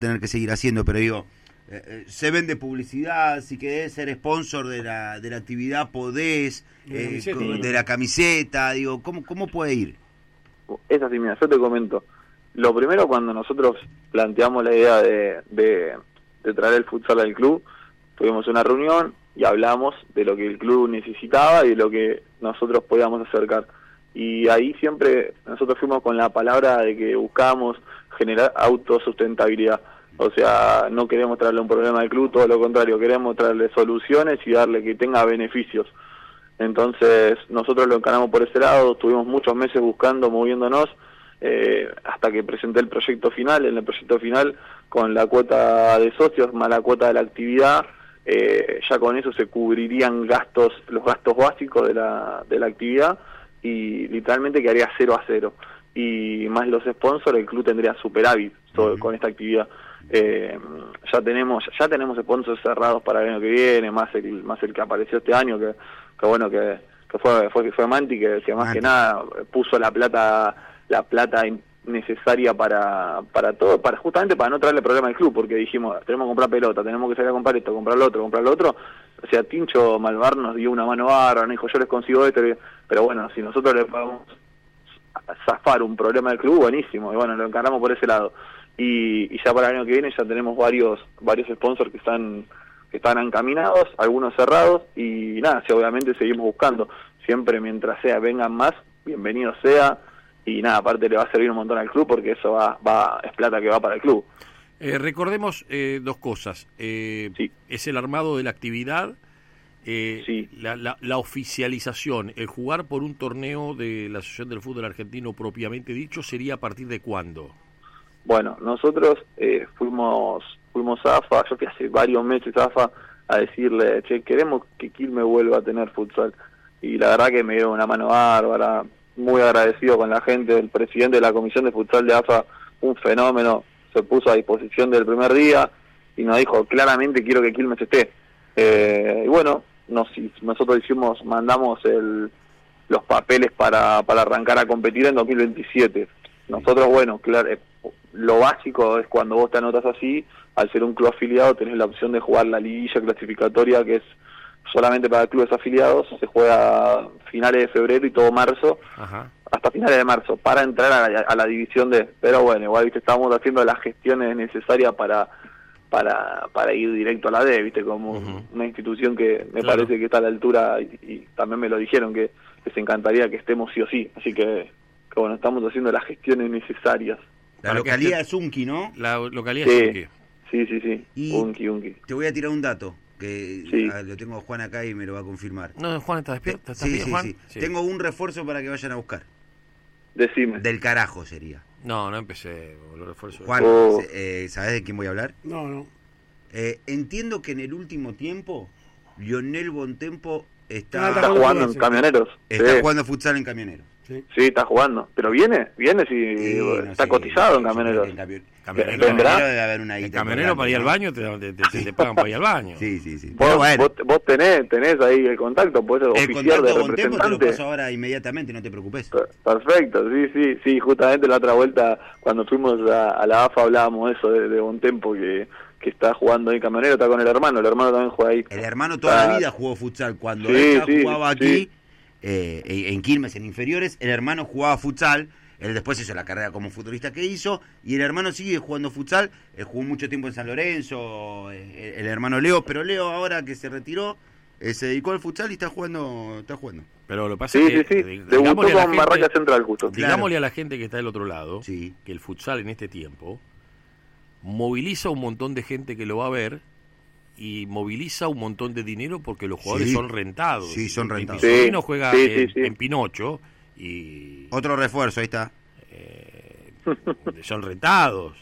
tener que seguir haciendo, pero digo, se vende publicidad, si querés ser sponsor de la actividad podés, de la camiseta, digo, ¿cómo puede ir? Es así, mira, yo te comento. Lo primero, cuando nosotros planteamos la idea de traer el futsal al club, tuvimos una reunión y hablamos de lo que el club necesitaba y de lo que nosotros podíamos acercar. Y ahí siempre nosotros fuimos con la palabra de que buscábamos generar autosustentabilidad. O sea, no queremos traerle un problema al club, todo lo contrario, queremos traerle soluciones y darle que tenga beneficios. Entonces, nosotros lo encaramos por ese lado, estuvimos muchos meses buscando, moviéndonos, hasta que presenté el proyecto final. En el proyecto final, con la cuota de socios más la cuota de la actividad, ya con eso se cubrirían los gastos básicos de la actividad, y literalmente quedaría 0-0. Y más los sponsors, el club tendría superávit con esta actividad. Ya tenemos sponsors cerrados para el año que viene, más el que apareció este año, que bueno, que fue Manti, que más que nada puso la plata necesaria para todo, justamente para no traerle problema al club, porque dijimos, tenemos que comprar pelota, tenemos que salir a comprar esto, comprar lo otro. O sea, Tincho Malvar nos dio una mano bárbara, nos dijo, yo les consigo esto, pero bueno, si nosotros le podemos zafar un problema del club, buenísimo, y bueno, lo encaramos por ese lado. Y ya para el año que viene ya tenemos varios sponsors que están encaminados, algunos cerrados, y nada, si obviamente seguimos buscando, siempre mientras vengan más, bienvenido sea, y nada, aparte le va a servir un montón al club, porque eso es plata que va para el club. Recordemos dos cosas, sí. Es el armado de la actividad, sí. la oficialización, el jugar por un torneo de la Asociación del Fútbol Argentino propiamente dicho, ¿sería a partir de cuándo? Bueno, nosotros fuimos a AFA, yo que hace varios meses a AFA, a decirle, che, queremos que Quilmes vuelva a tener futsal. Y la verdad que me dio una mano bárbara, muy agradecido con la gente, el presidente de la comisión de futsal de AFA, un fenómeno, se puso a disposición del primer día y nos dijo, claramente quiero que Quilmes esté. Y bueno, nosotros mandamos los papeles para arrancar a competir en 2027. Nosotros, bueno, claro, lo básico es cuando vos te anotas así, al ser un club afiliado tenés la opción de jugar la liguilla clasificatoria, que es solamente para clubes afiliados, se juega finales de febrero y todo marzo. Ajá. Hasta finales de marzo, para entrar a la división D. Pero bueno, igual, viste, estábamos haciendo las gestiones necesarias para ir directo a la D, viste, como una institución que me parece que está a la altura, y también me lo dijeron que les encantaría que estemos sí o sí. Así que bueno, estamos haciendo las gestiones necesarias. La localidad es Unqui, ¿no? La localidad es Unqui. Sí. Y Unqui. Te voy a tirar un dato, que lo tengo a Juan acá y me lo va a confirmar. No, Juan está despierto. Sí, Juan? Sí. Tengo un refuerzo para que vayan a buscar. Decime. Del carajo sería. No empecé con los refuerzos. Juan, ¿sabés de quién voy a hablar? No. Entiendo que en el último tiempo, Lionel Bontempo está jugando en Camioneros. Está jugando futsal en Camioneros. Sí, está jugando. Pero viene está cotizado en Camioneros. ¿Vendrá? Debe haber una guita. Camionero para ir al baño, te pagan para ir al baño. Sí. Vos tenés ahí el contacto, podés oficiar de representante. Te lo paso ahora inmediatamente, no te preocupes. Perfecto, sí, justamente la otra vuelta, cuando fuimos a la AFA, hablábamos eso de Bontempo, que está jugando ahí Camionero, está con el hermano también juega ahí. El hermano toda la vida jugó futsal, cuando jugaba aquí, en Quilmes, en inferiores, el hermano jugaba futsal. Él después hizo la carrera como futbolista que hizo, y el hermano sigue jugando futsal. Él jugó mucho tiempo en San Lorenzo, el hermano Leo, pero Leo ahora que se retiró, se dedicó al futsal y está jugando. Pero lo que pasa es que debutó con Barraca Central justo. Digámosle a la gente que está del otro lado, que el futsal en este tiempo moviliza un montón de gente que lo va a ver, y moviliza un montón de dinero porque los jugadores son rentados. Sí, son rentados. Pisolino juega en Pinocho. Y otro refuerzo, ahí está. Son rentados.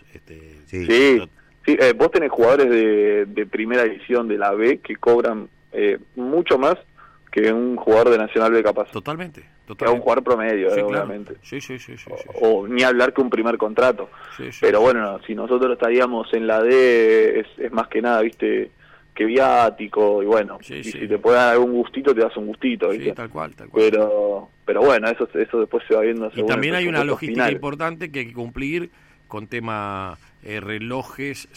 Vos tenés jugadores de primera división de la B que cobran mucho más que un jugador de Nacional B capaz. Totalmente. Que a un jugador promedio, obviamente. Sí. O ni hablar que un primer contrato. Pero bueno, si nosotros estaríamos en la D, es más que nada, viste, que viático, y bueno, si te puede dar algún gustito, te das un gustito, ¿viste? Sí, tal cual. Pero bueno, eso después se va viendo. Y también hay una logística importante que hay que cumplir con tema relojes,